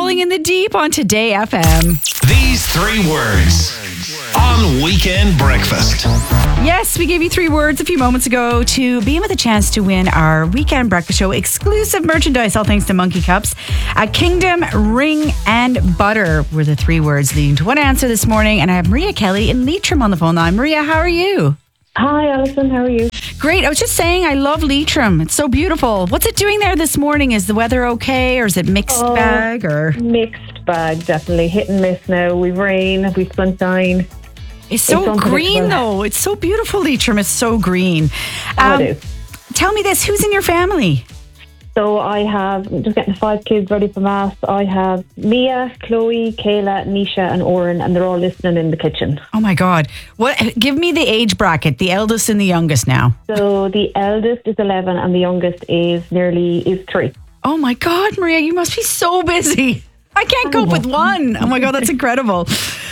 Rolling in the Deep on Today FM. These 3 words on Weekend Breakfast. Yes, we gave you 3 words a few moments ago to be in with a chance to win our Weekend Breakfast Show exclusive merchandise, all thanks to Monkey Cups. Kingdom, Ring and Butter were the 3 words leading to one answer this morning. And I have Maria Kelly in Leitrim on the phone line. Maria, how are you? Hi, Alison. How are you? Great. I was just saying, I love Leitrim. It's so beautiful. What's it doing there this morning? Is the weather okay, or is it mixed bag? Or Mixed bag, definitely. Hit and miss now. We've rain, we've sunshine. It's so green, though. It's so beautiful, Leitrim. It's so green. It is. Tell me this. Who's in your family? So I have, just getting 5 kids ready for Mass. I have Mia, Chloe, Kayla, Nisha and Oren, and they're all listening in the kitchen. Oh, my God. What? Give me the age bracket, the eldest and the youngest now. So the eldest is 11 and the youngest is 3. Oh, my God, Maria, you must be so busy. I can't cope with one. Oh, my God, that's incredible.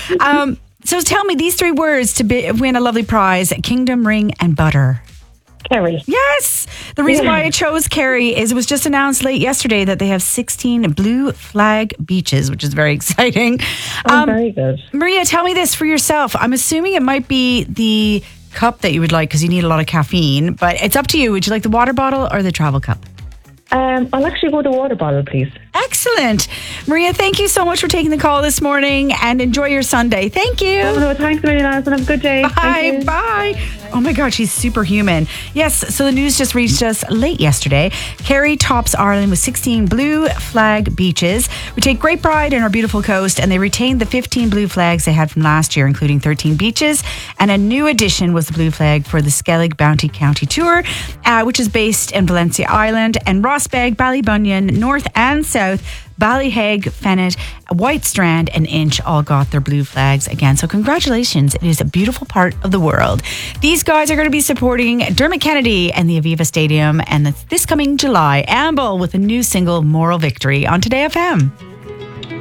So tell me these 3 words to win a lovely prize: Kingdom, Ring and Butter. Kerry. Yes. The reason why I chose Kerry is it was just announced late yesterday that they have 16 blue flag beaches, which is very exciting. Very good. Maria, tell me this for yourself. I'm assuming it might be the cup that you would like because you need a lot of caffeine, but it's up to you. Would you like the water bottle or the travel cup? I'll actually go to water bottle, please. Excellent. Maria, thank you so much for taking the call this morning and enjoy your Sunday. Thank you. Oh, no, thanks a million, Alison. Have a good day. Bye. Bye. Oh my God, she's superhuman. Yes, so the news just reached us late yesterday. Kerry tops Ireland with 16 blue flag beaches. We take great pride in our beautiful coast, and they retained the 15 blue flags they had from last year, including 13 beaches. And a new addition was the blue flag for the Skellig Bounty County Tour, which is based in Valencia Island, and Rossbeg, Ballybunion, North and South, Ballyheg, Fennet, White Strand and Inch all got their blue flags again. So congratulations. It is a beautiful part of the world. These guys are going to be supporting Dermot Kennedy and the Aviva Stadium, and this coming July. Amble with a new single, Moral Victory, on Today FM.